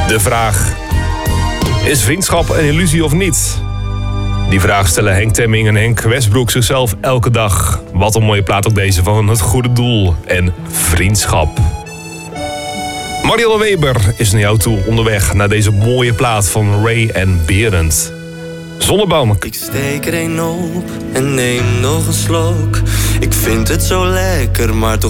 De vraag: is vriendschap een illusie of niet? Die vraag stellen Henk Temming en Henk Westbroek zichzelf elke dag. Wat een mooie plaat ook deze van Het Goede Doel en Vriendschap. Marianne Weber is naar jou toe onderweg naar deze mooie plaat van Ray en Berend. Zonneboom. Ik steek er een op en neem nog een slok. Ik vind het zo lekker, maar toch